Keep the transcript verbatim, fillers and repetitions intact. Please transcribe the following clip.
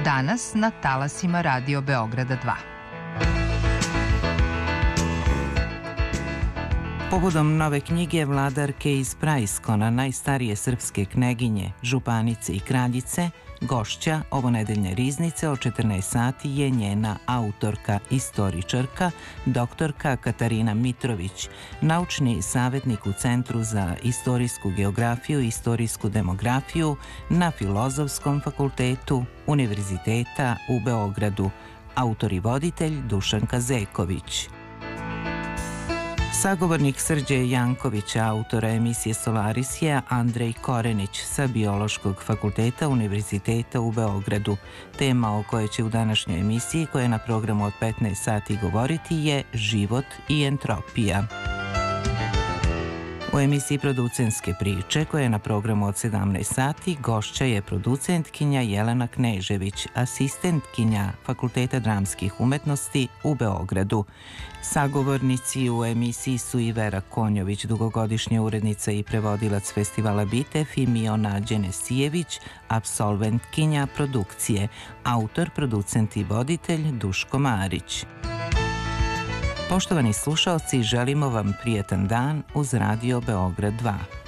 Danas na talasima Radio Beograda dva. Povodom nove knjige vladarke iz Praiskona, najstarije srpske kneginje, županice i kraljice, gošća ovonedeljne riznice od četrnaest sati je njena autorka, istoričarka, doktorka Katarina Mitrović, naučni savjetnik u Centru za istorijsku geografiju i istorijsku demografiju na Filozofskom fakultetu Univerziteta u Beogradu, autor i voditelj Dušan Kazeković. Sagovornik Srđe Jankovića, autora emisije Solaris, je Andrej Korenić sa Biološkog fakulteta Univerziteta u Beogradu. Tema o kojoj će u današnjoj emisiji, koja je na programu od petnaest sati, govoriti je život i entropija. U emisiji Producentske priče, koja je na programu od sedamnaest sati, gošća je producentkinja Jelena Knežević, asistentkinja Fakulteta dramskih umetnosti u Beogradu. Sagovornici u emisiji su i Vera Konjović, dugogodišnja urednica i prevodilac festivala Bitev, i Miona Đenesijević, apsolventkinja produkcije, autor, producent i voditelj Duško Marić. Poštovani slušaoci, želimo vam prijetan dan uz Radio Beograd dva.